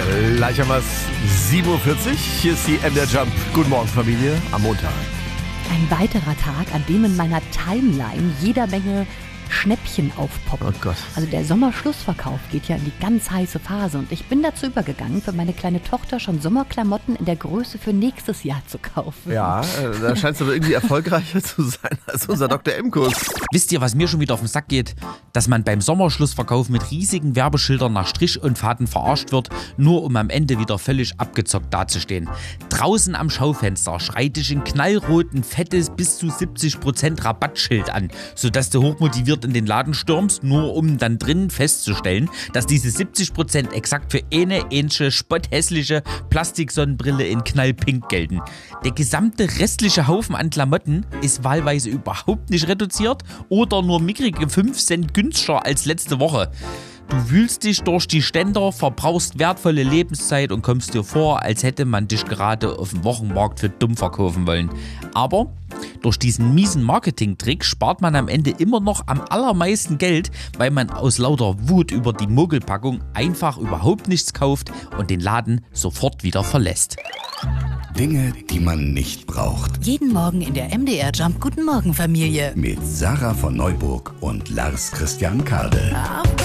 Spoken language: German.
Gleichermaßen 7:40 Uhr. Hier ist die MDR Jump. Guten Morgen, Familie, am Montag. Ein weiterer Tag, an dem in meiner Timeline jeder Menge Schnäppchen aufpoppen. Oh Gott. Also der Sommerschlussverkauf geht ja in die ganz heiße Phase und ich bin dazu übergegangen, für meine kleine Tochter schon Sommerklamotten in der Größe für nächstes Jahr zu kaufen. Ja, da scheint es aber irgendwie erfolgreicher zu sein als unser Dr. M-Kurs. Wisst ihr, was mir schon wieder auf den Sack geht? Dass man beim Sommerschlussverkauf mit riesigen Werbeschildern nach Strich und Faden verarscht wird, nur um am Ende wieder völlig abgezockt dazustehen. Draußen am Schaufenster schreit dich ein knallroten, fettes bis zu 70% Rabattschild an, sodass du hochmotiviert in den Laden stürmst, nur um dann drinnen festzustellen, dass diese 70% exakt für eine ähnliche spotthässliche Plastiksonnenbrille in knallpink gelten. Der gesamte restliche Haufen an Klamotten ist wahlweise überhaupt nicht reduziert oder nur mickrige 5 Cent günstiger als letzte Woche. Du wühlst dich durch die Ständer, verbrauchst wertvolle Lebenszeit und kommst dir vor, als hätte man dich gerade auf dem Wochenmarkt für dumm verkaufen wollen. Aber durch diesen miesen Marketing-Trick spart man am Ende immer noch am allermeisten Geld, weil man aus lauter Wut über die Mogelpackung einfach überhaupt nichts kauft und den Laden sofort wieder verlässt. Dinge, die man nicht braucht. Jeden Morgen in der MDR Jump Guten Morgen Familie. Mit Sarah von Neuburg und Lars Christian Kade.